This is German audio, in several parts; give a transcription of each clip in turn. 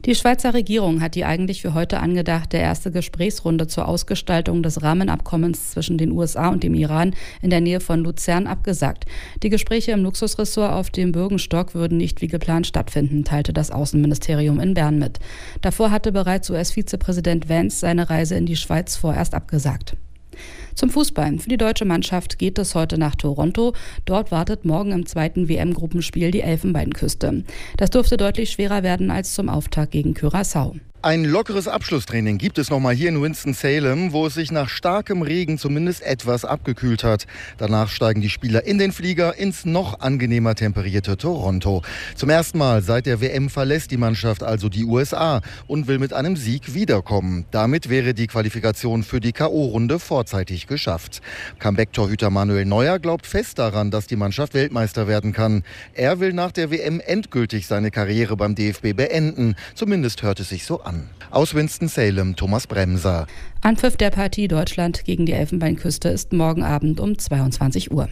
Die Schweizer Regierung hat die eigentlich für heute angedachte erste Gesprächsrunde zur Ausgestaltung des Rahmenabkommens zwischen den USA und dem Iran in der Nähe von Luzern abgesagt. Die Gespräche im Luxusressort auf dem Bürgenstock würden nicht wie geplant stattfinden, teilte das Außenministerium in Bern mit. Davor hatte bereits US-Vizepräsident Vance seine Reise in die Schweiz vorerst abgesagt. Zum Fußball. Für die deutsche Mannschaft geht es heute nach Toronto. Dort wartet morgen im zweiten WM-Gruppenspiel die Elfenbeinküste. Das dürfte deutlich schwerer werden als zum Auftakt gegen Curaçao. Ein lockeres Abschlusstraining gibt es nochmal hier in Winston-Salem, wo es sich nach starkem Regen zumindest etwas abgekühlt hat. Danach steigen die Spieler in den Flieger ins noch angenehmer temperierte Toronto. Zum ersten Mal seit der WM verlässt die Mannschaft also die USA und will mit einem Sieg wiederkommen. Damit wäre die Qualifikation für die K.O.-Runde vorzeitig geschafft. Comeback-Torhüter Manuel Neuer glaubt fest daran, dass die Mannschaft Weltmeister werden kann. Er will nach der WM endgültig seine Karriere beim DFB beenden. Zumindest hört es sich so an. Aus Winston-Salem, Thomas Bremser. Anpfiff der Partie Deutschland gegen die Elfenbeinküste ist morgen Abend um 22 Uhr.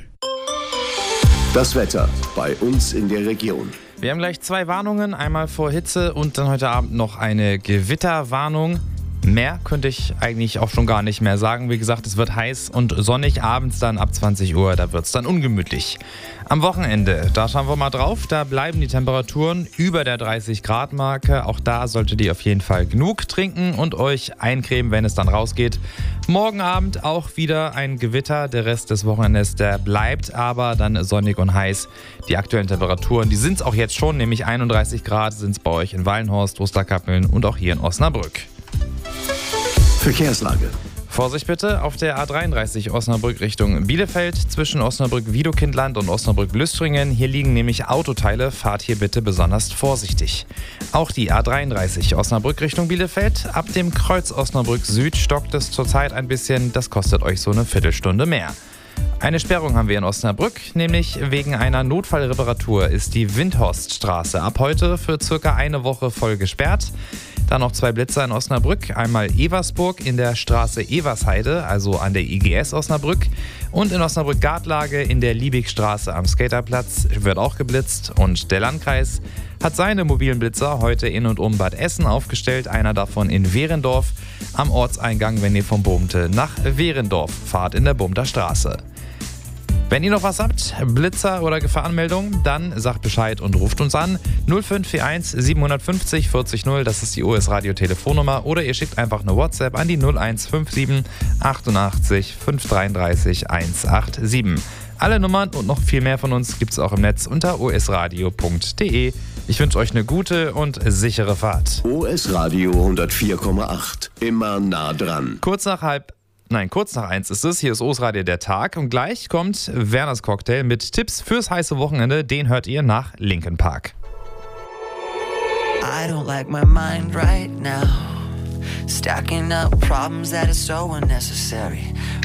Das Wetter bei uns in der Region. Wir haben gleich 2 Warnungen, einmal vor Hitze und dann heute Abend noch eine Gewitterwarnung. Mehr könnte ich eigentlich auch schon gar nicht mehr sagen. Wie gesagt, es wird heiß und sonnig, abends dann ab 20 Uhr, da wird es dann ungemütlich. Am Wochenende, da schauen wir mal drauf, da bleiben die Temperaturen über der 30-Grad-Marke. Auch da solltet ihr auf jeden Fall genug trinken und euch eincremen, wenn es dann rausgeht. Morgen Abend auch wieder ein Gewitter, der Rest des Wochenendes, der bleibt aber dann sonnig und heiß. Die aktuellen Temperaturen, die sind es auch jetzt schon, nämlich 31 Grad sind es bei euch in Wallenhorst, Osterkappeln und auch hier in Osnabrück. Verkehrslage. Vorsicht bitte auf der A33 Osnabrück Richtung Bielefeld zwischen Osnabrück-Wiedokindland und Osnabrück-Lüstringen. Hier liegen nämlich Autoteile, fahrt hier bitte besonders vorsichtig. Auch die A33 Osnabrück Richtung Bielefeld. Ab dem Kreuz Osnabrück Süd stockt es zurzeit ein bisschen, das kostet euch so eine Viertelstunde mehr. Eine Sperrung haben wir in Osnabrück, nämlich wegen einer Notfallreparatur ist die Windhorststraße ab heute für circa eine Woche voll gesperrt. Dann noch 2 Blitzer in Osnabrück, einmal Eversburg in der Straße Eversheide, also an der IGS Osnabrück, und in Osnabrück-Gartlage in der Liebigstraße am Skaterplatz wird auch geblitzt und der Landkreis hat seine mobilen Blitzer heute in und um Bad Essen aufgestellt, einer davon in Wehrendorf am Ortseingang, wenn ihr vom Bohmte nach Wehrendorf fahrt in der Bohmter Straße. Wenn ihr noch was habt, Blitzer oder Gefahrenmeldungen, dann sagt Bescheid und ruft uns an. 0541 750 40 0, das ist die US-Radio-Telefonnummer. Oder ihr schickt einfach eine WhatsApp an die 0157 88 533 187. Alle Nummern und noch viel mehr von uns gibt es auch im Netz unter osradio.de. Ich wünsche euch eine gute und sichere Fahrt. OS Radio 104,8. Immer nah dran. Kurz nach 1 ist es. Hier ist OS-Radio der Tag. Und gleich kommt Werners Cocktail mit Tipps fürs heiße Wochenende. Den hört ihr nach Linkin Park. I don't like my mind right now. Stacking up problems that are so unnecessary.